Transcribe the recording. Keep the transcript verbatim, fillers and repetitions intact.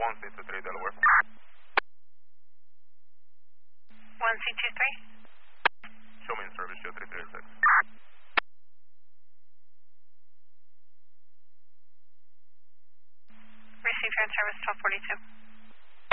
one C two three Delaware. one C two three. Show me in service, show three three six. Receive your service twelve forty-two.